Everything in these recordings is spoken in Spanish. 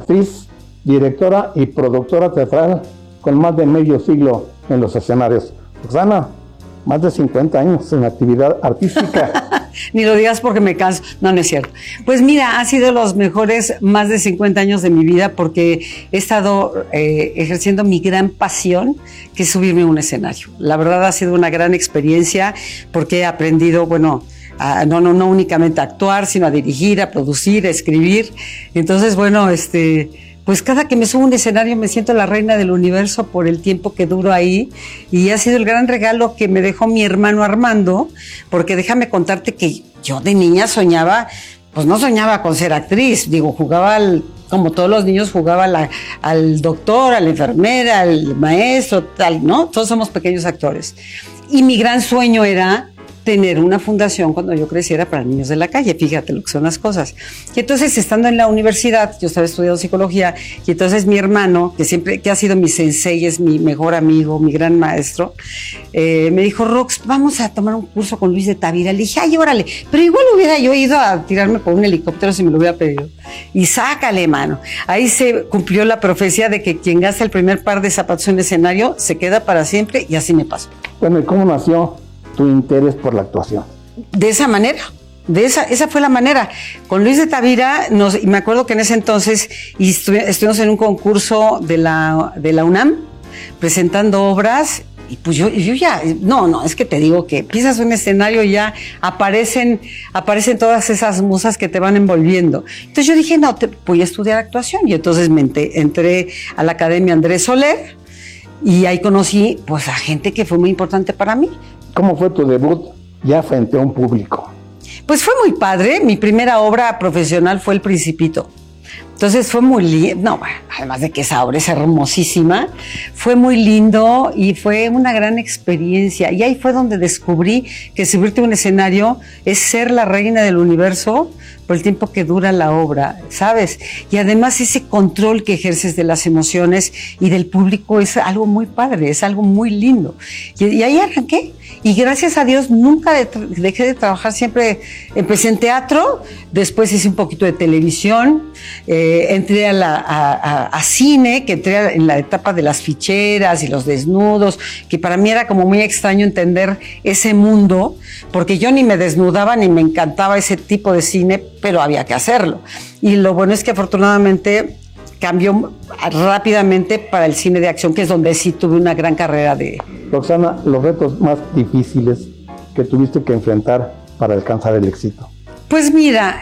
actriz, directora y productora teatral con más de medio siglo en los escenarios. Roxana, más de 50 años en actividad artística. Ni lo digas porque me canso. No, no es cierto. Pues mira, ha sido los mejores más de 50 años de mi vida porque he estado ejerciendo mi gran pasión, que es subirme a un escenario. La verdad ha sido una gran experiencia porque he aprendido, bueno, no únicamente a actuar, sino a dirigir, a producir, a escribir. Entonces, bueno, pues cada que me subo a un escenario me siento la reina del universo por el tiempo que duro ahí, y ha sido el gran regalo que me dejó mi hermano Armando, porque déjame contarte que yo de niña soñaba, pues no soñaba con ser actriz, digo, jugaba como todos los niños, jugaba al doctor, a la enfermera, al maestro, tal, ¿no? Todos somos pequeños actores. Y mi gran sueño era tener una fundación cuando yo creciera para niños de la calle, fíjate lo que son las cosas. Y entonces, estando en la universidad, yo estaba estudiando psicología, y entonces mi hermano, que ha sido mi sensei, es mi mejor amigo, mi gran maestro, me dijo, Rox, vamos a tomar un curso con Luis de Tavira. Le dije, ay, órale, pero igual hubiera yo ido a tirarme por un helicóptero si me lo hubiera pedido. Y sácale, mano. Ahí se cumplió la profecía de que quien gasta el primer par de zapatos en el escenario se queda para siempre, y así me pasó. Bueno, ¿y cómo nació tu interés por la actuación? De esa manera, esa fue la manera. Con Luis de Tavira, y me acuerdo que en ese entonces estuvimos en un concurso de la UNAM, presentando obras, y pues yo ya, no, es que te digo que pisas un escenario y ya aparecen todas esas musas que te van envolviendo. Entonces yo dije, no, voy a estudiar actuación, y entonces entré a la Academia Andrés Soler, y ahí conocí pues a gente que fue muy importante para mí. ¿Cómo fue tu debut ya frente a un público? Pues fue muy padre. Mi primera obra profesional fue El Principito. Entonces fue muy lindo, no, además de que esa obra es hermosísima, fue muy lindo y fue una gran experiencia. Y ahí fue donde descubrí que subirte a un escenario es ser la reina del universo por el tiempo que dura la obra, ¿sabes? Y además ese control que ejerces de las emociones y del público es algo muy padre, es algo muy lindo. Y ahí arranqué. Y gracias a Dios nunca dejé de trabajar, siempre empecé en teatro, después hice un poquito de televisión, entré a cine, que entré en la etapa de las ficheras y los desnudos, que para mí era como muy extraño entender ese mundo, porque yo ni me desnudaba ni me encantaba ese tipo de cine, pero había que hacerlo. Y lo bueno es que afortunadamente cambió rápidamente para el cine de acción, que es donde sí tuve una gran carrera de... Roxana, los retos más difíciles que tuviste que enfrentar para alcanzar el éxito. Pues mira,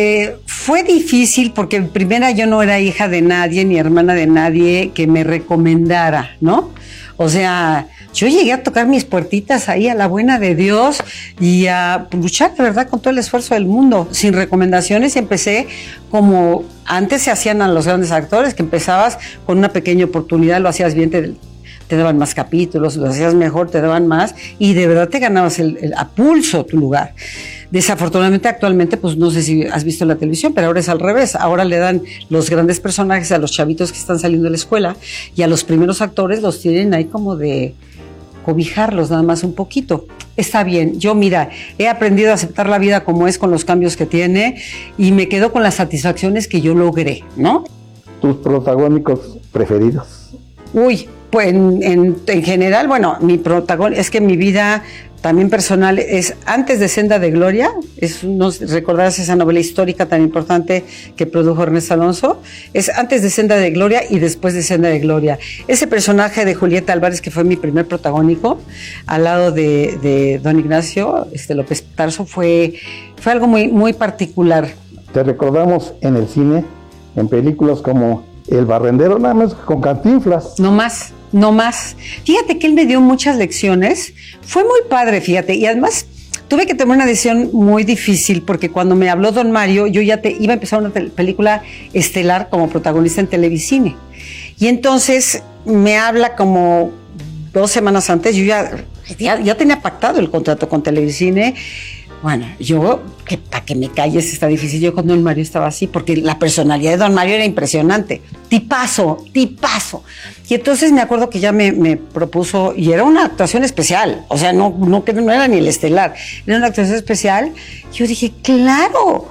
fue difícil porque en primera yo no era hija de nadie ni hermana de nadie que me recomendara, ¿no? O sea, yo llegué a tocar mis puertitas ahí a la buena de Dios y a luchar, de verdad, con todo el esfuerzo del mundo, sin recomendaciones. Empecé como antes se hacían a los grandes actores, que empezabas con una pequeña oportunidad, lo hacías bien, te daban más capítulos, lo hacías mejor, te daban más, y de verdad te ganabas a pulso tu lugar. Desafortunadamente, actualmente, pues no sé si has visto la televisión, pero ahora es al revés. Ahora le dan los grandes personajes a los chavitos que están saliendo de la escuela, y a los primeros actores los tienen ahí como de cobijarlos nada más un poquito. Está bien, yo mira, he aprendido a aceptar la vida como es, con los cambios que tiene, y me quedo con las satisfacciones que yo logré, ¿no? ¿Tus protagónicos preferidos? Uy, pues en general, bueno, es que mi vida también personal es antes de Senda de Gloria, recordarás esa novela histórica tan importante que produjo Ernesto Alonso, es antes de Senda de Gloria y después de Senda de Gloria. Ese personaje de Julieta Álvarez, que fue mi primer protagónico, al lado de don Ignacio López Tarso, fue algo muy, muy particular. Te recordamos en el cine, en películas como El Barrendero, nada más con Cantinflas. No más. Fíjate que él me dio muchas lecciones. Fue muy padre, fíjate. Y además tuve que tomar una decisión muy difícil, porque cuando me habló don Mario, yo ya iba a empezar una película estelar como protagonista en Televicine. Y entonces me habla como 2 semanas antes. Yo ya tenía pactado el contrato con Televicine. Bueno, yo, que para que me calles está difícil. Yo con don Mario estaba así, porque la personalidad de don Mario era impresionante. Tipazo, tipazo. Y entonces me acuerdo que ya me propuso, y era una actuación especial, o sea, no era ni el estelar, era una actuación especial. Yo dije, claro.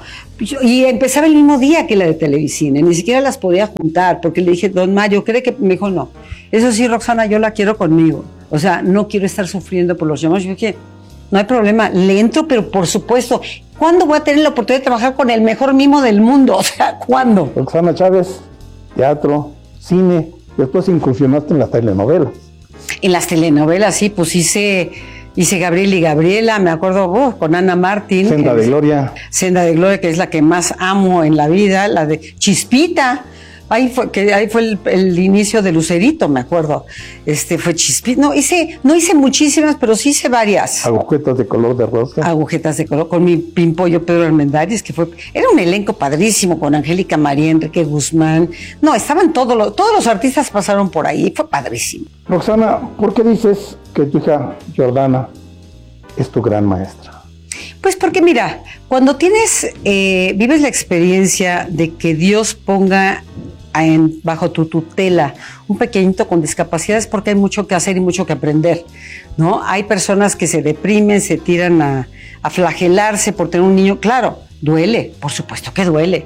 Y empezaba el mismo día que la de Televicine, ni siquiera las podía juntar, porque le dije, don Mario, ¿cree que? Me dijo, no. Eso sí, Roxana, yo la quiero conmigo. O sea, no quiero estar sufriendo por los llamados. Yo dije, no hay problema, le entro, pero por supuesto, ¿cuándo voy a tener la oportunidad de trabajar con el mejor mimo del mundo? O sea, ¿cuándo? Roxana Chávez, teatro, cine, después incursionaste en las telenovelas. En las telenovelas, sí, pues hice Gabriel y Gabriela, me acuerdo, con Ana Martín. Senda de Gloria. Senda de Gloria, que es la que más amo en la vida, la de Chispita. Ahí fue el inicio de Lucerito, me acuerdo. Fue Chispita. No hice muchísimas, pero sí hice varias. Agujetas de color de rosa. Agujetas de color, con mi pimpollo Pedro Armendáriz, era un elenco padrísimo, con Angélica María, Enrique Guzmán. No, estaban todos los artistas pasaron por ahí, fue padrísimo. Roxana, ¿por qué dices que tu hija Jordana es tu gran maestra? Pues porque mira, cuando vives la experiencia de que Dios ponga bajo tu tutela un pequeñito con discapacidades, porque hay mucho que hacer y mucho que aprender, ¿no? Hay personas que se deprimen, se tiran a flagelarse por tener un niño. Claro, duele, por supuesto que duele,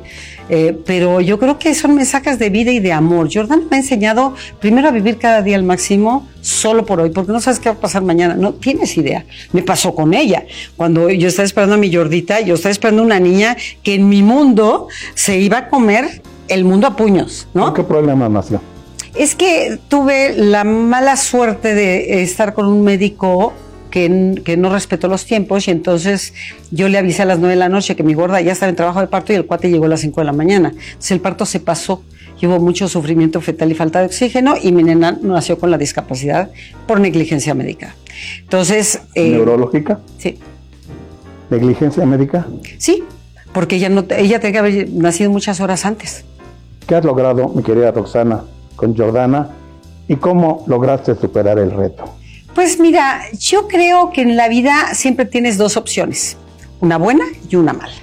pero yo creo que son mensajes de vida y de amor. Jordana me ha enseñado primero a vivir cada día al máximo, solo por hoy, porque no sabes qué va a pasar mañana, no tienes idea. Me pasó con ella, cuando yo estaba esperando a mi Jordita, yo estaba esperando una niña que en mi mundo se iba a comer el mundo a puños, ¿no? ¿Por qué problema nació? Es que tuve la mala suerte de estar con un médico que no respetó los tiempos, y entonces yo le avisé a las 9 de la noche que mi gorda ya estaba en trabajo de parto y el cuate llegó a las 5 de la mañana. Entonces el parto se pasó y hubo mucho sufrimiento fetal y falta de oxígeno, y mi nena nació con la discapacidad por negligencia médica. Entonces... ¿Neurológica? Sí. ¿Negligencia médica? Sí, porque ella tenía que haber nacido muchas horas antes. ¿Qué has logrado, mi querida Roxana, con Jordana, y cómo lograste superar el reto? Pues mira, yo creo que en la vida siempre tienes dos opciones, una buena y una mala.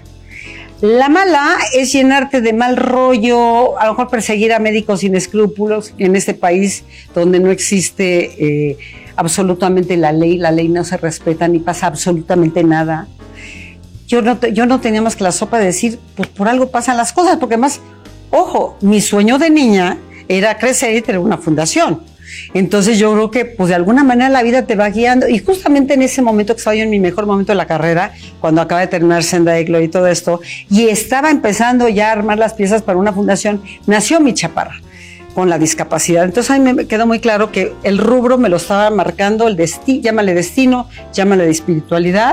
La mala es llenarte de mal rollo, a lo mejor perseguir a médicos sin escrúpulos en este país donde no existe absolutamente la ley no se respeta ni pasa absolutamente nada. Yo no tenía más que la sopa de decir, pues por algo pasan las cosas, porque además, ojo, mi sueño de niña era crecer y tener una fundación. Entonces yo creo que pues de alguna manera la vida te va guiando, y justamente en ese momento que estaba yo en mi mejor momento de la carrera, cuando acaba de terminar Senda de Gloria y todo esto, y estaba empezando ya a armar las piezas para una fundación, nació mi chaparra con la discapacidad. Entonces a mí me quedó muy claro que el rubro me lo estaba marcando el destino, llámale destino, llámale de espiritualidad,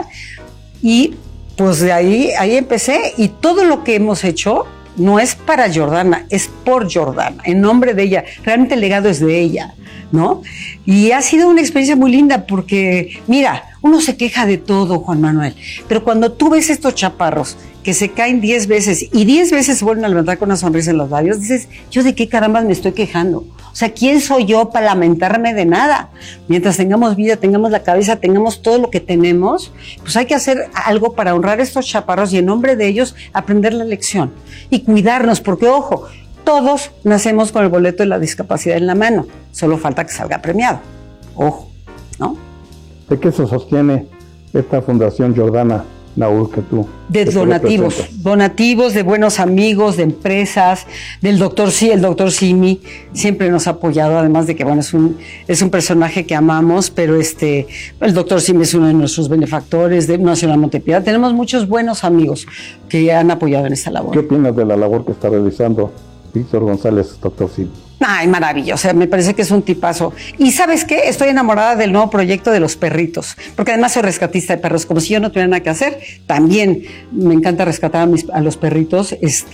y pues de ahí empecé, y todo lo que hemos hecho no es para Jordana, es por Jordana, en nombre de ella. Realmente el legado es de ella, ¿no? Y ha sido una experiencia muy linda porque, mira, uno se queja de todo, Juan Manuel, pero cuando tú ves estos chaparros que se caen 10 veces y 10 veces se vuelven a levantar con una sonrisa en los labios, dices, ¿yo de qué carambas me estoy quejando? O sea, ¿quién soy yo para lamentarme de nada? Mientras tengamos vida, tengamos la cabeza, tengamos todo lo que tenemos, pues hay que hacer algo para honrar a estos chaparros y en nombre de ellos aprender la lección y cuidarnos, porque ojo, todos nacemos con el boleto de la discapacidad en la mano, solo falta que salga premiado. Ojo, ¿no? ¿De qué se sostiene esta Fundación Jordana Naur que tú? De donativos de buenos amigos, de empresas, del doctor el doctor Simi siempre nos ha apoyado, además de que bueno, es un personaje que amamos, pero el doctor Simi es uno de nuestros benefactores de Nacional Montepiedad. Tenemos muchos buenos amigos que han apoyado en esta labor. ¿Qué opinas de la labor que está realizando Víctor González, doctor Simi? Ay, maravilloso, me parece que es un tipazo. Y ¿sabes qué? Estoy enamorada del nuevo proyecto de los perritos, porque además soy rescatista de perros, como si yo no tuviera nada que hacer. También me encanta rescatar a los perritos,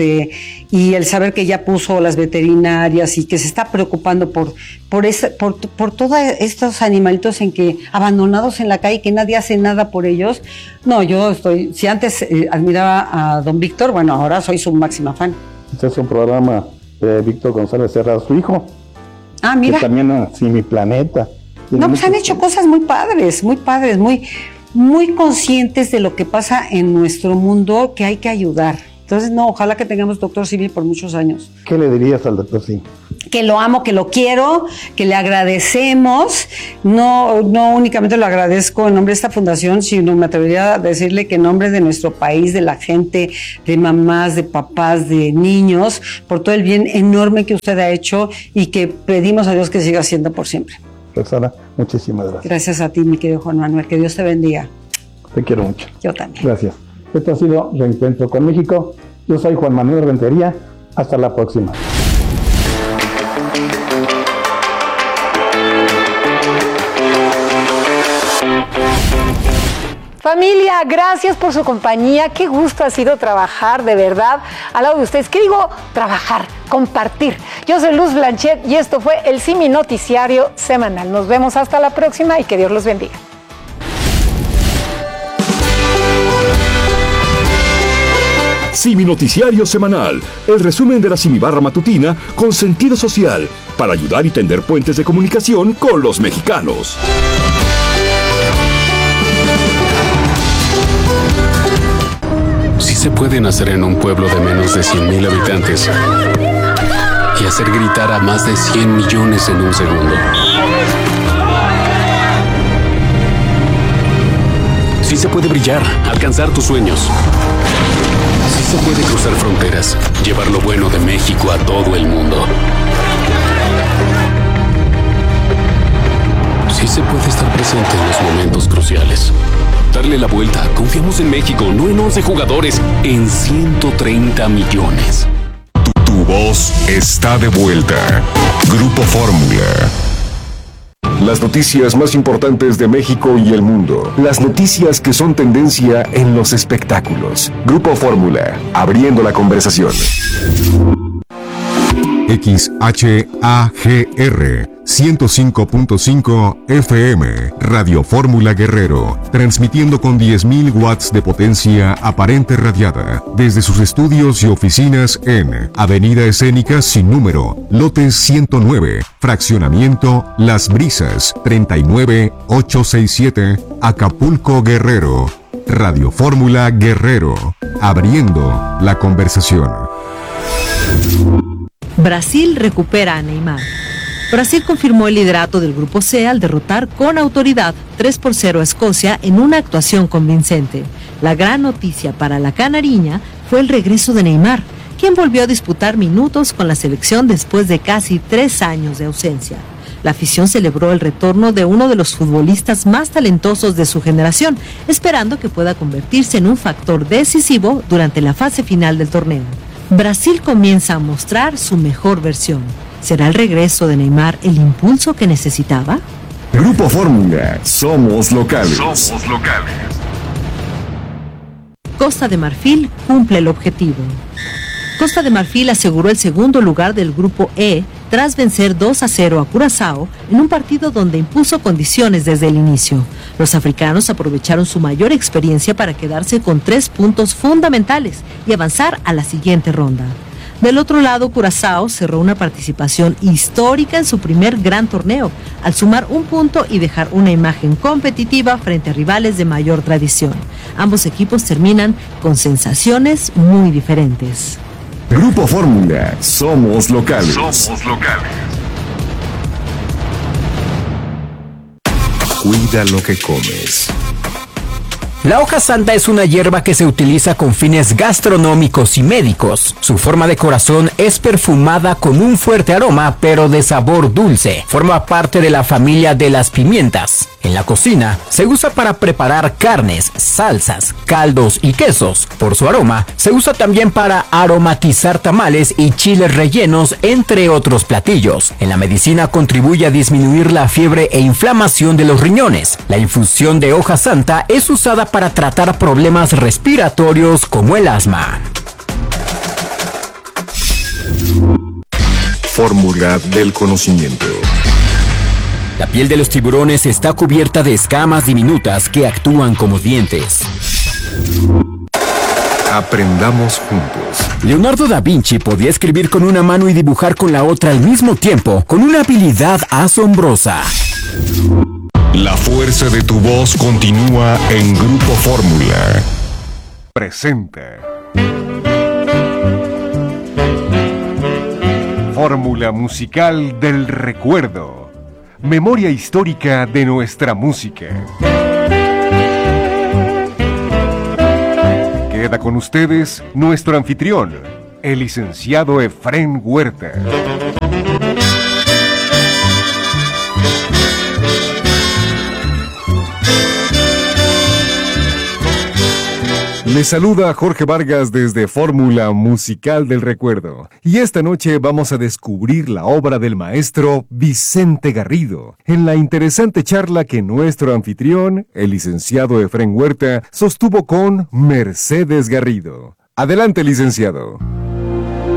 y el saber que ya puso las veterinarias y que se está preocupando por todos estos animalitos abandonados en la calle, que nadie hace nada por ellos. No, si antes admiraba a don Víctor, bueno, ahora soy su máxima fan. Este es un programa de Víctor González Serra, su hijo. Ah, mira. Que también así Mi Planeta. No, pues han hecho cosas muy padres, muy muy conscientes de lo que pasa en nuestro mundo, que hay que ayudar. Entonces, no, ojalá que tengamos doctor civil por muchos años. ¿Qué le dirías al doctor civil? Que lo amo, que lo quiero, que le agradecemos. No únicamente lo agradezco en nombre de esta fundación, sino me atrevería a decirle que en nombre de nuestro país, de la gente, de mamás, de papás, de niños, por todo el bien enorme que usted ha hecho y que pedimos a Dios que siga haciendo por siempre. Roxana, muchísimas gracias. Gracias a ti, mi querido Juan Manuel. Que Dios te bendiga. Te quiero mucho. Yo también. Gracias. Esto ha sido Reencuentro con México. Yo soy Juan Manuel Rentería. Hasta la próxima. Familia, gracias por su compañía. Qué gusto ha sido trabajar, de verdad, al lado de ustedes. ¿Qué digo? Trabajar, compartir. Yo soy Luz Blanchet y esto fue el Simi Noticiario Semanal. Nos vemos hasta la próxima y que Dios los bendiga. Simi Noticiario Semanal, el resumen de la Simibarra matutina con sentido social, para ayudar y tender puentes de comunicación con los mexicanos. Sí se puede nacer en un pueblo de menos de 100,000 habitantes y hacer gritar a más de 100 millones en un segundo. Sí se puede brillar, alcanzar tus sueños. Sí se puede cruzar fronteras, llevar lo bueno de México a todo el mundo. Sí se puede estar presente en los momentos cruciales. Darle la vuelta. Confiamos en México, no en 11 jugadores, en 130 millones. Tu voz está de vuelta. Grupo Fórmula. Las noticias más importantes de México y el mundo. Las noticias que son tendencia en los espectáculos. Grupo Fórmula, abriendo la conversación. XHAGR 105.5 FM, Radio Fórmula Guerrero, transmitiendo con 10.000 watts de potencia aparente radiada, desde sus estudios y oficinas en Avenida Escénica sin número, lote 109, fraccionamiento Las Brisas, 39867, Acapulco, Guerrero. Radio Fórmula Guerrero, abriendo la conversación. Brasil recupera a Neymar. Brasil confirmó el liderato del Grupo C al derrotar con autoridad 3-0 a Escocia en una actuación convincente. La gran noticia para la canariña fue el regreso de Neymar, quien volvió a disputar minutos con la selección después de casi 3 años de ausencia. La afición celebró el retorno de uno de los futbolistas más talentosos de su generación, esperando que pueda convertirse en un factor decisivo durante la fase final del torneo. Brasil comienza a mostrar su mejor versión. ¿Será el regreso de Neymar el impulso que necesitaba? Grupo Fórmula, somos locales. Somos locales. Costa de Marfil cumple el objetivo. Costa de Marfil aseguró el segundo lugar del Grupo E tras vencer 2-0 a Curazao en un partido donde impuso condiciones desde el inicio. Los africanos aprovecharon su mayor experiencia para quedarse con 3 puntos fundamentales y avanzar a la siguiente ronda. Del otro lado, Curazao cerró una participación histórica en su primer gran torneo, al sumar 1 punto y dejar una imagen competitiva frente a rivales de mayor tradición. Ambos equipos terminan con sensaciones muy diferentes. Grupo Fórmula, somos locales. Somos locales. Cuida lo que comes. La hoja santa es una hierba que se utiliza con fines gastronómicos y médicos. Su forma de corazón es perfumada con un fuerte aroma, pero de sabor dulce. Forma parte de la familia de las pimientas. En la cocina, se usa para preparar carnes, salsas, caldos y quesos. Por su aroma, se usa también para aromatizar tamales y chiles rellenos, entre otros platillos. En la medicina contribuye a disminuir la fiebre e inflamación de los riñones. La infusión de hoja santa es usada para tratar problemas respiratorios como el asma. Fórmula del conocimiento. La piel de los tiburones está cubierta de escamas diminutas que actúan como dientes. Aprendamos juntos. Leonardo da Vinci podía escribir con una mano y dibujar con la otra al mismo tiempo, con una habilidad asombrosa. La fuerza de tu voz continúa en Grupo Fórmula. Presenta Fórmula Musical del Recuerdo. Memoria histórica de nuestra música. Queda con ustedes nuestro anfitrión, el licenciado Efrén Huerta. Les saluda Jorge Vargas desde Fórmula Musical del Recuerdo. Y esta noche vamos a descubrir la obra del maestro Vicente Garrido, en la interesante charla que nuestro anfitrión, el licenciado Efrén Huerta, sostuvo con Mercedes Garrido. Adelante, licenciado.